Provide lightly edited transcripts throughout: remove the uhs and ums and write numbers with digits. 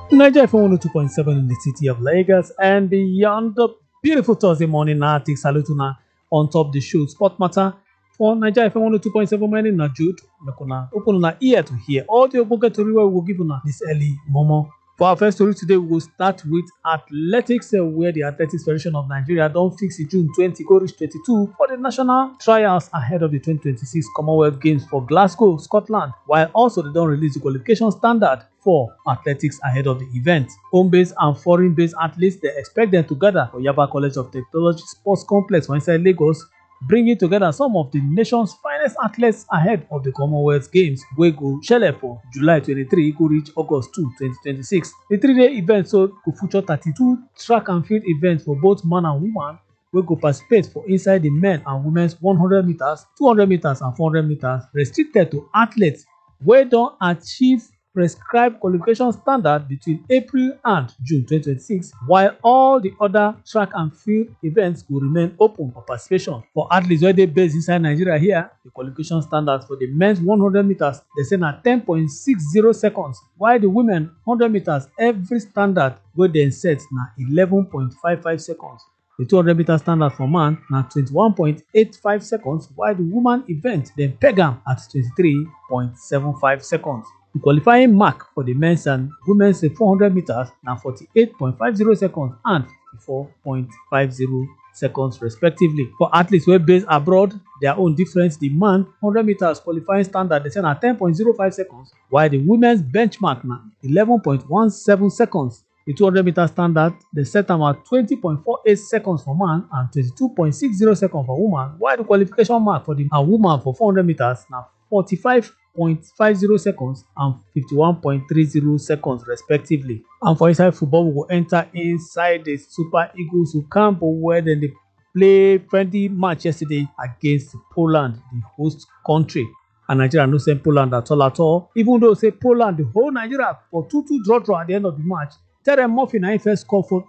Nigeria FM 102.7 in the city of Lagos and beyond. The beautiful Thursday morning. Now, take salute na on top the show. Sport matter for Nigeria FM 102.7. My name is Jude. Open una ear to hear all the ogbonge tori wey we will give una this early momo. For our first story today, we will start with athletics, where the Athletics Federation of Nigeria don't fix it June 20 go reach 22 for the national trials ahead of the 2026 Commonwealth Games for Glasgow, Scotland, while also they don't release the qualification standard for athletics ahead of the event. Home-based and foreign-based athletes, they expect them to gather for Yaba College of Technology Sports Complex inside Lagos, bringing together some of the nation's finest athletes ahead of the Commonwealth Games wey go shele for July 23 go reach August 2, 2026. The three-day event go feature 32 track and field events for both man and woman wey go participate for inside the men and women's 100 meters, 200 meters and 400 meters, restricted to athletes wey don achieve prescribed qualification standard between April and June 2026, while all the other track and field events will remain open for participation. For athletes wey dey based inside Nigeria here, the qualification standards for the men's 100 meters they say na 10.60 seconds, while the women 100 meters every standard wey dem set na 11.55 seconds. The 200 meter standard for man na 21.85 seconds, while the woman event dem peg am at 23.75 seconds. The qualifying mark for the men's and women's 400 meters na 48.50 seconds and 54.50 seconds respectively. For athletes wey based abroad, their own difference. The man 100 meters qualifying standard they say na 10.05 seconds, while the women's benchmark na 11.17 seconds. The 200 meter standard they set am at 20.48 seconds for man and 22.60 seconds for woman, while the qualification mark for the woman for 400 meters na 45.50 seconds and 51.30 seconds respectively. And for inside football, we will enter inside the Super Eagles camp where they play friendly match yesterday against Poland, the host country. And Nigeria no send Poland at all. Even though say Poland, the whole Nigeria for 2-2 draw at the end of the match. Terence Murphy na first goal for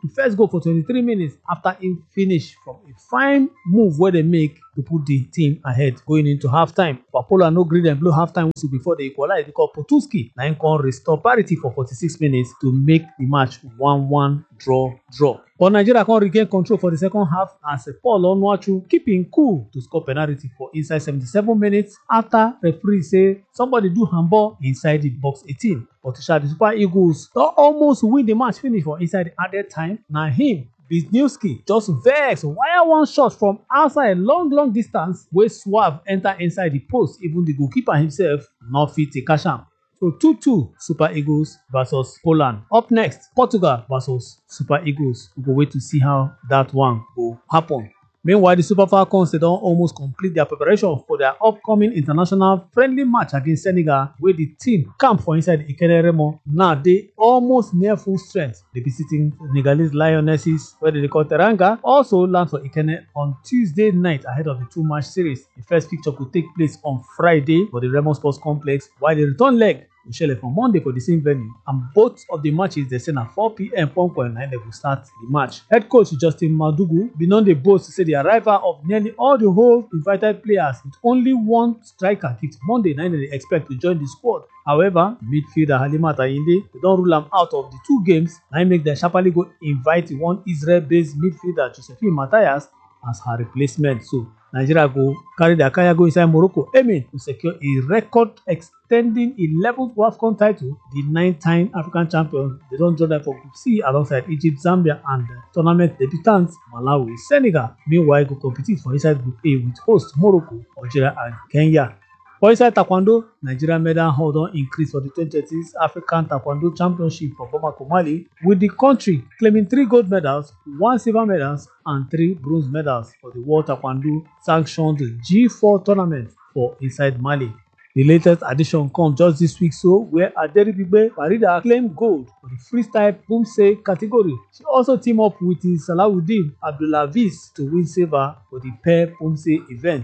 23 minutes after he finish from a fine move where they make to put the team ahead going into halftime. But Poland no gree dem blow halftime whistle before they equalize because Potuski na him come restore parity for 46 minutes to make the match 1-1 draw. But Nigeria can regain control for the second half as Paul Onuachu keep him cool to score penalty for inside 77 minutes after referee say somebody do handball inside the box 18. But the Super Eagles don almost win the match finish for inside the added time. Na him Wisniewski just vex wire one shot from outside long distance wey swerve enter inside the post. Even the goalkeeper himself not fit to catch am. So 2-2 Super Eagles versus Poland. Up next, Portugal versus Super Eagles. We go wait to see how that one will happen. Meanwhile, the Super Falcons they don almost complete their preparation for their upcoming international friendly match against Senegal, where the team camp for inside the Ikene Remo. Now they almost near full strength. They visiting Senegalese Lionesses, where they call Teranga, also land for Ikene on Tuesday night ahead of the two-match series. The first fixture could take place on Friday for the Remo Sports Complex, while the return leg will shele for Monday for the same venue. And both of the matches they say na 4 p.m. They will start the match. Head coach Justin Madugu been on the boast to say the arrival of nearly all the whole invited players with only one striker kicked Monday night they expect to join the squad. However, midfielder Halima Tayinde they don't rule am out of the two games. Now make them sharply go invite one Israel-based midfielder Josephine Matthias as her replacement. So Nigeria go carry their kaya go inside Morocco, aiming to secure a record extending 11th WAFCON title. The 9-time African champions, they don't join them for Group C alongside Egypt, Zambia, and tournament debutants Malawi, Senegal. Meanwhile, go compete for inside Group A with host Morocco, Algeria, and Kenya. For inside Taekwondo, Nigeria medal haul don increase for the 2026 African Taekwondo Championship for Bamako, Mali, with the country claiming 3 gold medals, 1 silver medals, and 3 bronze medals for the World Taekwondo sanctioned G4 tournament for inside Mali. The latest addition comes just this week, where Aderibigbe Farida claimed gold for the freestyle Pumse category. She also teamed up with Salawudeen Abdulaziz to win silver for the pair Pumse event.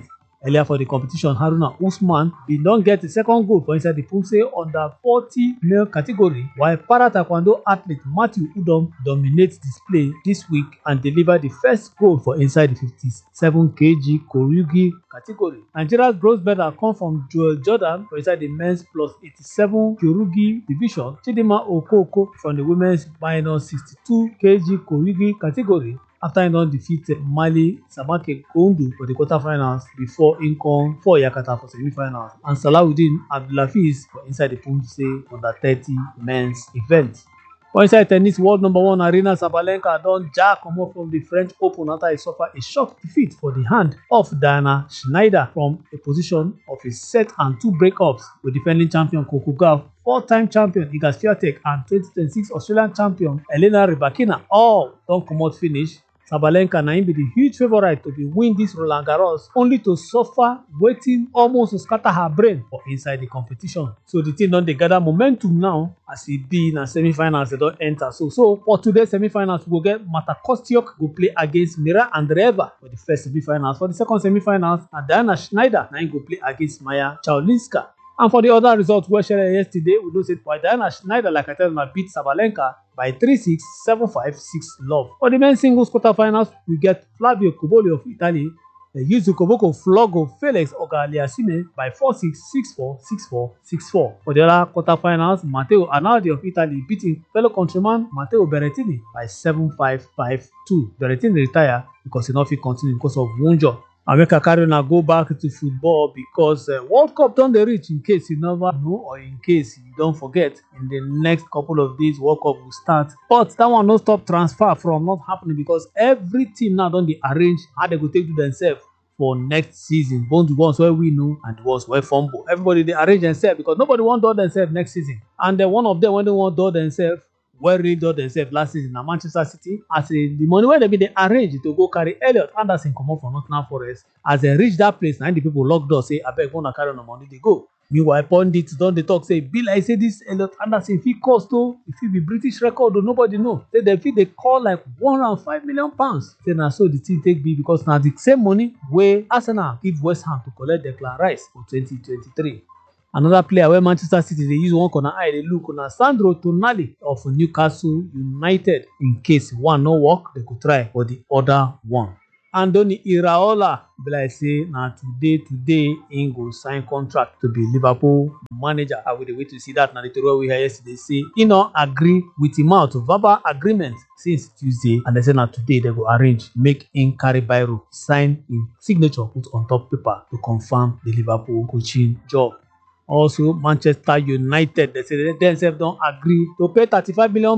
Earlier for the competition, Haruna Usman bin don get the second gold for inside the Pumse under 40 male category, while para taekwondo athlete Matthew Udom dominate display this week and deliver the first gold for inside the 57 kg Koryugi category. Nigeria's bronze medal come from Joel Jordan for inside the men's plus 87 Kyorugi division, Chidinma Okoko from the women's minus 62 kg Koryugi category, after he don defeat Mali Samake Gondu for the quarterfinals before he come for Yakata for semi-finals, and Salawudeen Abdulafiz for inside the Pumse under 30 men's event. For inside tennis, world number 1 Aryna Sabalenka don ja comot from the French Open after he suffer a shock defeat for the hand of Diana Schneider from a position of a set and 2 breakups with defending champion Coco Gauff, 4-time champion Iga Swiatek and 2026 Australian champion Elena Rybakina all don comot finish. Sabalenka na im be the huge favourite to be win this Roland Garros, only to suffer wetin almost scatter her brain for inside the competition. So the team don dey gather momentum now as e be na semi-finals they don enter. So for today's semi-finals, we go get Marta Kostyuk go play against Mira Andreeva for the first semi-finals. For the second semi-finals, na Diana Schneider na im go play against Maya Chaulinska. And for the other results wey share yesterday, we know say for Diana Schneider, like I tell you, beat Sabalenka by 3-6, 7-5, 6-love. For the men's singles quarterfinals, we get Flavio Cobolli of Italy. They use Koboko Flogo Felix Ogaliasime by 4-6, 6-4, 6-4, 6-4. For the other quarterfinals, Matteo Arnaldi of Italy beating fellow countryman Matteo Berrettini by 7-5, 5-2. Berrettini retire because he no fit continue because of woundure. And make I carry una go back to football because World Cup don dey reach, in case you never know or in case you don forget. In the next couple of days, World Cup will start. But that one no stop transfer from not happening because every team now don dey arrange how they go take do themselves for next season. Both the ones wey we know and the ones wey fumble. Everybody dey arrange themselves because nobody wan dull themselves next season. And one of them wey don wan dull themselves, wey really dull themselves last season na Manchester City, as the money wey dem bin dey arrange to go carry Elliot Anderson comot from Nottingham Forest, as dem reach that place na the people lock door say abeg una carry una money dey go. Meanwhile, pundits don dey talk say e be like say this Elliot Anderson fit cost o, e fit be British record o, nobody know. Say dem fit dey call like £105 million. Say na so the thing take be because na the same money wey Arsenal give West Ham to collect Declan Rice for 2023. Another player where Manchester City dey use one corner eye dey look na Sandro Tonali of Newcastle United. In case one no work, they go try for the other one. Andoni Iraola be like say na today im go sign contract to be Liverpool manager. I will dey wait to see that. Na the tori we hear yesterday say he no agree with him out verbal agreement since Tuesday, and they say na today they go arrange make him carry biro sign him signature put on top paper to confirm the Liverpool coaching job. Also, Manchester United, they say they themselves don't agree to pay £35 million,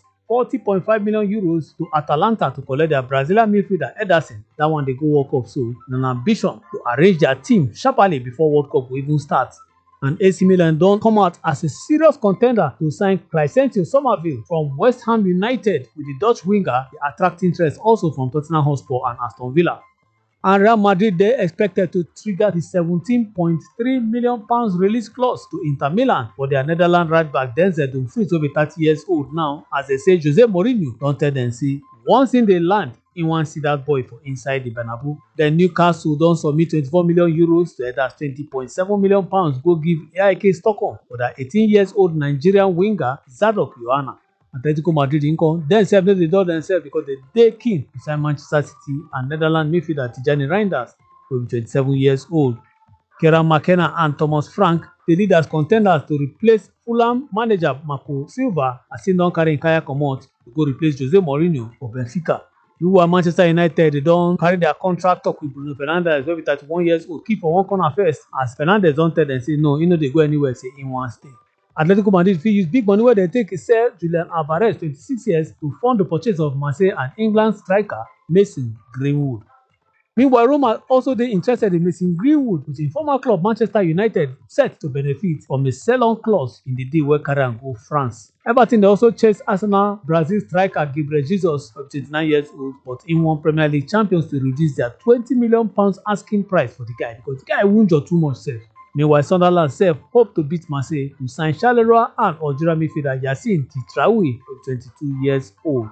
40.5 million euros to Atalanta to collect their Brazilian midfielder Ederson. That one they go World Cup, so an ambition to arrange their team sharply before World Cup will even start. And AC Milan don't come out as a serious contender to sign Crysencio Somerville from West Ham United, with the Dutch winger the attract interest also from Tottenham Hotspur and Aston Villa. And Real Madrid, they expected to trigger the £17.3 million release clause to Inter Milan for their Netherlands right back Denzel Dumfries, who be 30 years old now, as they say Jose Mourinho don't tell them say once in they land, in one see that boy for inside the Bernabeu. Then Newcastle don't submit €24 million to that's £20.7 million go give AIK Stockholm for that 18 years old Nigerian winger Zadok Yohana. Atletico Madrid income themselves they do themselves because they keen to sign Manchester City and Netherlands midfielder Tijani Reinders, who is 27 years old. Kieran McKenna and Thomas Frank, the lead as contenders to replace Fulham manager Marco Silva, as he don't carry Nkaya comot to go replace Jose Mourinho for Benfica. You are Manchester United, they don't carry their contract talk with Bruno Fernandes, who is 31 years old, keep for one corner first, as Fernandes don't tell them say no, they go anywhere, say in one stay. Atletico Madrid fit use big money where they take sell Julian Alvarez, 26 years, to fund the purchase of Marseille and England striker Mason Greenwood. Meanwhile, Roma also dey interested in Mason Greenwood, with im former club Manchester United set to benefit from a sell-on clause in the deal wey carry am go France. Everton dey also chase Arsenal Brazil striker Gabriel Jesus, of 29 years old, but im want Premier League champions to reduce their £20 million asking price for the guy because the guy wunjure too much sef. Meanwhile, Sunderland self hope to beat Marseille to sign Charleroi and Algeria midfielder Yacine Titraoui, of 22 years old.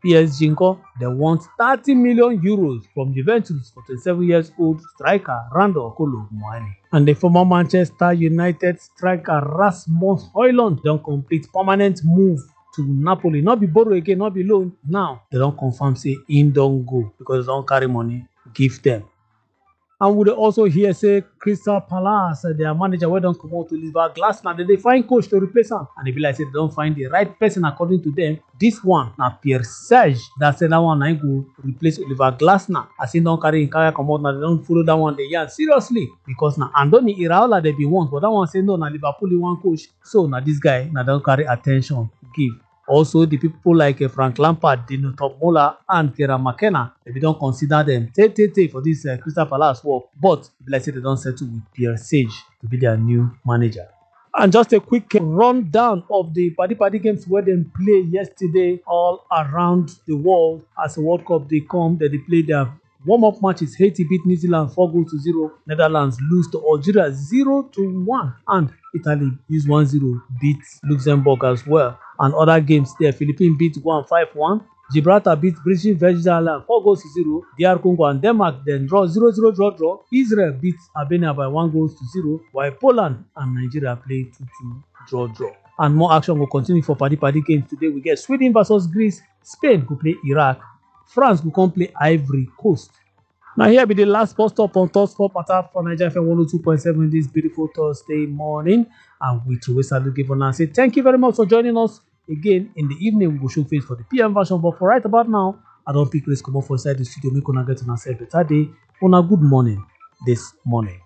PSG nko, they want 30 million euros from Juventus for 27-year-old striker Randall Kolo Muani. And the former Manchester United striker Rasmus Højlund don complete permanent move to Napoli. Not be borrow again, not be loan. Now they don confirm say him don go because they don carry money give them. And we also hear say Crystal Palace, their manager, wey don comot to Oliver Glasner, they find coach to replace am, and e be like say they don find the right person according to them. This one na Pierre-Serge, that say that one na go replace Oliver Glasner. As he don carry him career comot, now they don follow that one dey yarn seriously because na Andoni Iraola they be want, but that one say no, na Liverpool one coach. So na this guy na don carry attention give. Also, the people like Frank Lampard, Dino Top-Mola, and Kieran McKenna, they don't consider them take for this Crystal Palace work, but let's say they don't settle with Pierre-Serge to be their new manager. And just a quick rundown of the party games where they play yesterday all around the world. As the World Cup they come, they play their warm-up matches. Haiti beat New Zealand 4-0. Netherlands lose to Algeria 0-1, and Italy use 1-0 beat Luxembourg as well. And other games there, Philippines beat 5-1. Gibraltar beat British Virgin Islands 4-0. DR Congo and Denmark then draw 0-0 draw. Israel beat Albania by 1-0, while Poland and Nigeria play 2-2 draw. And more action will continue for party games today. We get Sweden versus Greece, Spain will play Iraq, France will come play Ivory Coast. Now here be the last post stop on Top Sport Matter for Naija FM 102.7 this beautiful Thursday morning. And we to Salute give and say thank you very much for joining us. Again, in the evening, we will show face for the PM version. But for right about now, I don't pick race come up for inside the studio. Make una get on a better day. On a good morning this morning.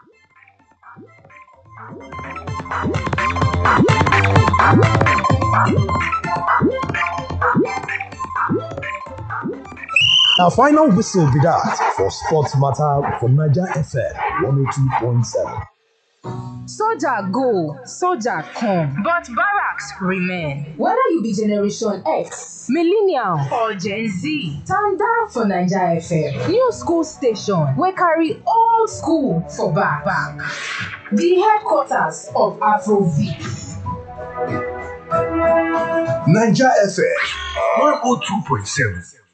Our final whistle be that for Sports Matter for Naija FM 102.7. Soldier go, soldier come, but barracks remain. Whether you be Generation X, Millennial or Gen Z, stand down for Naija FM. New school station We carry old school for back. The headquarters of Afrobeat. Naija FM 102.7.